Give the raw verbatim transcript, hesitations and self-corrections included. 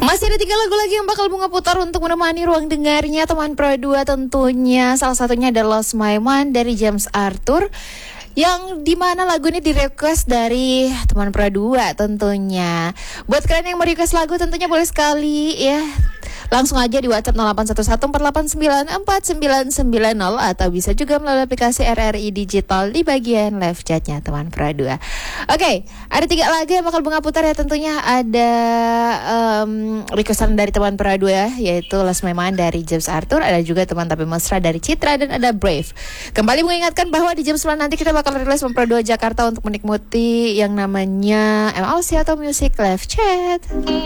Masih ada tiga lagu lagi yang bakal Bunga putar untuk menemani ruang dengarnya teman Pro dua tentunya. Salah satunya ada Lost My Mind dari James Arthur, yang dimana lagu ini di-request dari teman Pro dua tentunya. Buat kalian yang mau request lagu tentunya boleh sekali ya. Langsung aja di WhatsApp nol delapan satu satu empat delapan sembilan empat sembilan sembilan nol atau bisa juga melalui aplikasi R R I Digital di bagian live chatnya teman Pro dua. Oke, ada tiga lagu yang bakal Bunga putar ya tentunya. Ada um, requestan dari teman Pro dua yaitu Lost My Mind dari James Arthur, ada juga Teman Tapi Mesra dari Citra, dan ada Brave. Kembali mengingatkan bahwa di jam sembilan nanti kita bakal rilis Pro dua Jakarta untuk menikmati yang namanya M L C atau Music Live Chat.